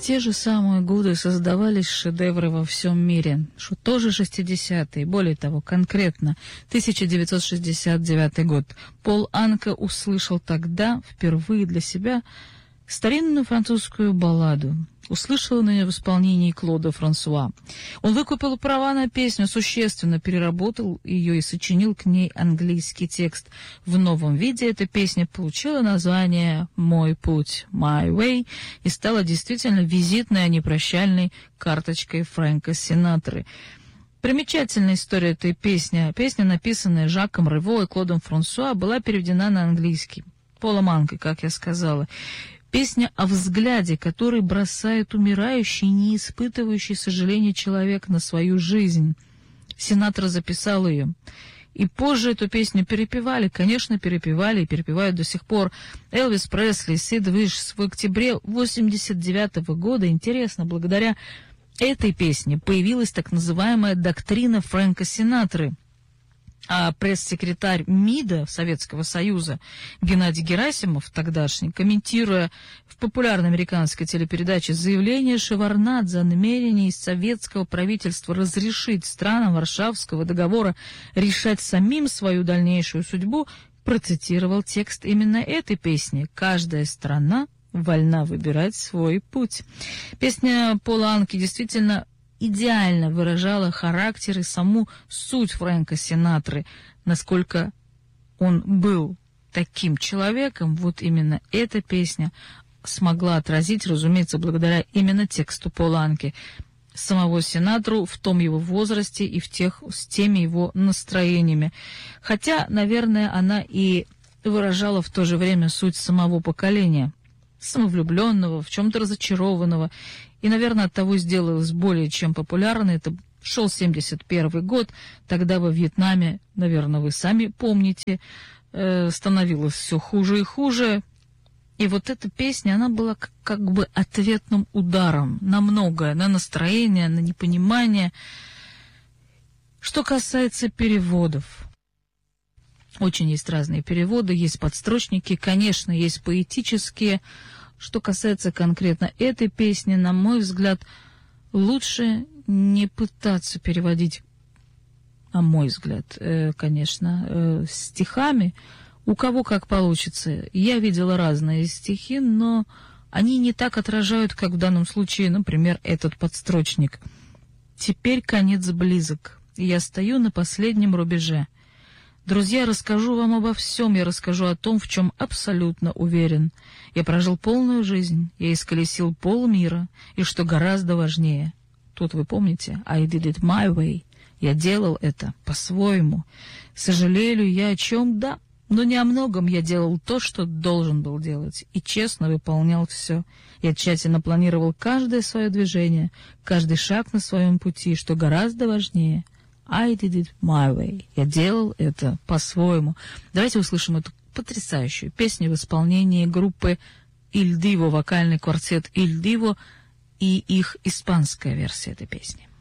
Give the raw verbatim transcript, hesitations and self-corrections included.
те же самые годы создавались шедевры во всем мире, что тоже шестидесятые, более того, конкретно тысяча девятьсот шестьдесят девятый год. Пол Анка услышал тогда впервые для себя старинную французскую балладу. Услышал он ее в исполнении Клода Франсуа. Он выкупил права на песню, существенно переработал ее и сочинил к ней английский текст. В новом виде эта песня получила название «Мой путь», «My Way», и стала действительно визитной, а не прощальной карточкой Фрэнка Синатры. Примечательная история этой песни. Песня, написанная Жаком Рево и Клодом Франсуа, была переведена на английский. Полом Анкой, как я сказала. Песня о взгляде, который бросает умирающий, не испытывающий сожаления человек на свою жизнь. Синатра записал ее. И позже эту песню перепевали, конечно, перепевали и перепевают до сих пор. Элвис Пресли, Сид Вишс в октябре восемьдесят девятого года, интересно, благодаря этой песне появилась так называемая доктрина Фрэнка Синатры. А пресс-секретарь МИДа Советского Союза Геннадий Герасимов, тогдашний, комментируя в популярной американской телепередаче заявление Шеварднадзе о намерении советского правительства разрешить странам Варшавского договора решать самим свою дальнейшую судьбу, процитировал текст именно этой песни «Каждая страна вольна выбирать свой путь». Песня Пола Анки действительно идеально выражала характер и саму суть Фрэнка Синатры. Насколько он был таким человеком, вот именно эта песня смогла отразить, разумеется, благодаря именно тексту Пола Анки, самого Синатру в том его возрасте и в тех, с теми его настроениями. Хотя, наверное, она и выражала в то же время суть самого поколения, самовлюбленного, в чем-то разочарованного. И, наверное, оттого сделалось более чем популярно. Это шел семьдесят первый год, тогда во Вьетнаме, наверное, вы сами помните, э, становилось все хуже и хуже. И вот эта песня, она была как, как бы ответным ударом на многое, на настроение, на непонимание. Что касается переводов. Очень есть разные переводы, есть подстрочники, конечно, есть поэтические. Что касается конкретно этой песни, на мой взгляд, лучше не пытаться переводить, на мой взгляд, э, конечно, э, стихами. У кого как получится. Я видела разные стихи, но они не так отражают, как в данном случае, например, этот подстрочник. «Теперь конец близок, и я стою на последнем рубеже. Друзья, расскажу вам обо всем, я расскажу о том, в чем абсолютно уверен. Я прожил полную жизнь, я исколесил полмира, и что гораздо важнее. Тут вы помните, I did it my way. Я делал это по-своему. Сожалею ли я о чем? Да, но не о многом. Я делал то, что должен был делать, и честно выполнял все. Я тщательно планировал каждое свое движение, каждый шаг на своем пути, что гораздо важнее. I did it my way. Я делал это по-своему. Давайте услышим эту потрясающую песню в исполнении группы Il Divo, вокальный квартет Il Divo и их испанская версия этой песни.